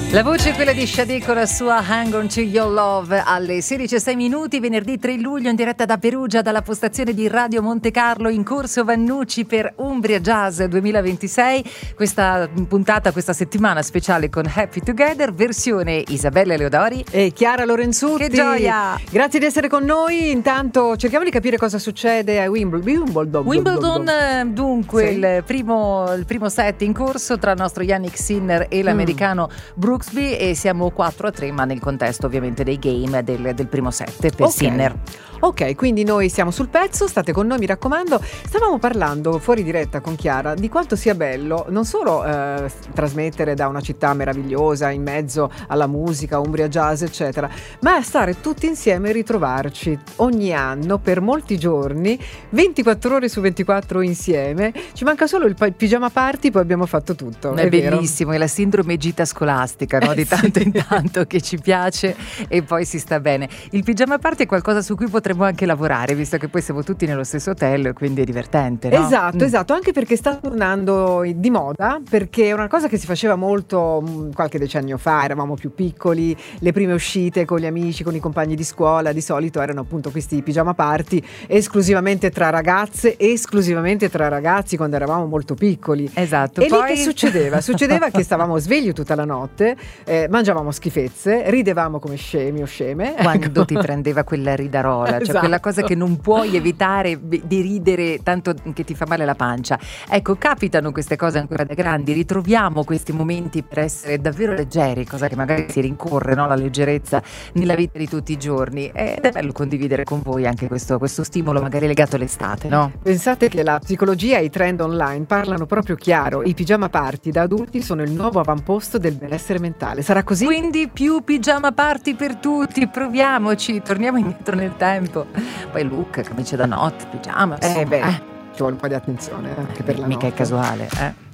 La voce è quella di Sade con la sua Hang On To Your Love alle 16:06, venerdì 3 luglio in diretta da Perugia dalla postazione di Radio Monte Carlo in Corso Vannucci per Umbria Jazz 2026. Questa puntata, questa settimana speciale con Happy Together, versione Isabella Leodori e Chiara Lorenzutti. Che gioia! Grazie di essere con noi. Intanto cerchiamo di capire cosa succede a Wimbledon. Dunque, sì. il primo set in corso tra il nostro Yannick Sinner e l'americano Brooksby, e siamo 4-3, ma nel contesto ovviamente dei game del primo set per Sinner. Ok, quindi noi siamo sul pezzo, state con noi, mi raccomando. Stavamo parlando fuori diretta con Chiara di quanto sia bello non solo trasmettere da una città meravigliosa in mezzo alla musica, Umbria Jazz eccetera, ma stare tutti insieme e ritrovarci ogni anno per molti giorni, 24 ore su 24 insieme. Ci manca solo il pigiama party, poi abbiamo fatto tutto. È vero? Bellissimo, è la sindrome gita scolastica, no? Di tanto in tanto che ci piace e poi si sta bene. Il pigiama party è qualcosa su cui potremmo anche lavorare, visto che poi siamo tutti nello stesso hotel, quindi è divertente, no? Esatto, anche perché sta tornando di moda, perché è una cosa che si faceva molto qualche decennio fa, eravamo più piccoli, le prime uscite con gli amici, con i compagni di scuola, di solito erano appunto questi pigiama party esclusivamente tra ragazze, esclusivamente tra ragazzi quando eravamo molto piccoli. Esatto. E poi lì che succedeva? Succedeva che stavamo svegli tutta la notte, mangiavamo schifezze, ridevamo come scemi o sceme. Quando ti prendeva quella ridarola, cioè Esatto. quella cosa che non puoi evitare di ridere tanto che ti fa male la pancia. Ecco, capitano queste cose ancora da grandi, ritroviamo questi momenti per essere davvero leggeri, cosa che magari si rincorre, no? La leggerezza nella vita di tutti i giorni, ed è bello condividere con voi anche questo stimolo magari legato all'estate, no? Pensate che la psicologia e i trend online parlano proprio chiaro, i pigiama party da adulti sono il nuovo avamposto del benessere mentale, sarà così? Quindi più pigiama party per tutti, proviamoci, torniamo indietro nel tempo. Poi look, camicia da notte, pigiama, Ci vuole un po' di attenzione anche per la mica notte. è casuale,